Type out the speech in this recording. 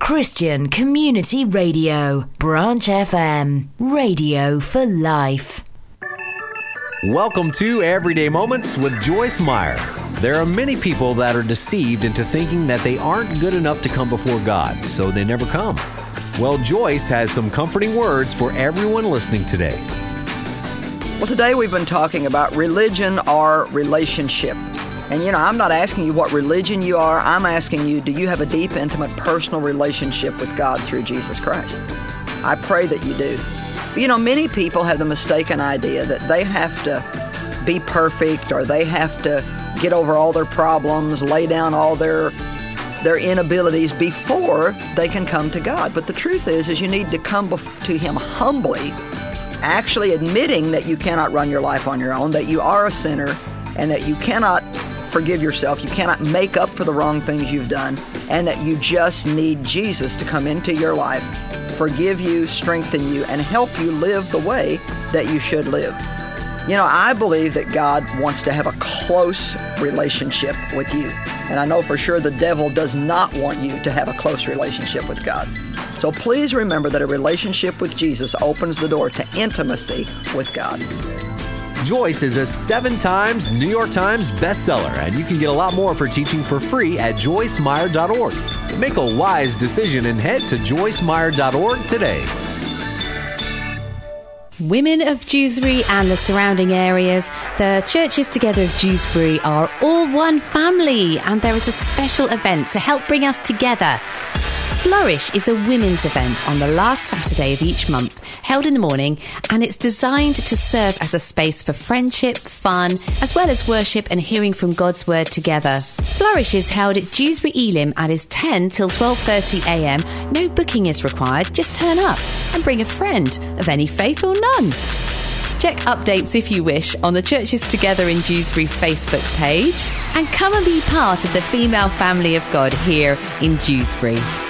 Christian Community Radio, Branch FM, radio for life. Welcome to Everyday Moments with Joyce Meyer. There are many people that are deceived into thinking that they aren't good enough to come before God, so they never come. Well, Joyce has some comforting words for everyone listening today. Well, today we've been talking about religion or relationship. And I'm not asking you what religion you are. I'm asking you, do you have a deep, intimate, personal relationship with God through Jesus Christ? I pray that you do. But many people have the mistaken idea that they have to be perfect, or they have to get over all their problems, lay down all their inabilities before they can come to God. But the truth is you need to come to Him humbly, actually admitting that you cannot run your life on your own, that you are a sinner, and that you cannot forgive yourself, you cannot make up for the wrong things you've done, and that you just need Jesus to come into your life, forgive you, strengthen you, and help you live the way that you should live. I believe that God wants to have a close relationship with you. And I know for sure the devil does not want you to have a close relationship with God. So please remember that a relationship with Jesus opens the door to intimacy with God. Joyce is a 7 times New York Times bestseller, and you can get a lot more for teaching for free at joycemeyer.org. Make a wise decision and head to joycemeyer.org today. Women of Dewsbury and the surrounding areas, the Churches Together of Dewsbury are all one family, and there is a special event to help bring us together. Flourish is a women's event on the last Saturday of each month, held in the morning, and it's designed to serve as a space for friendship, fun, as well as worship and hearing from God's Word together. Flourish is held at Dewsbury Elim and is 10 till 12:30am. No booking is required, just turn up and bring a friend of any faith or none. Check updates if you wish on the Churches Together in Dewsbury Facebook page, and come and be part of the female family of God here in Dewsbury.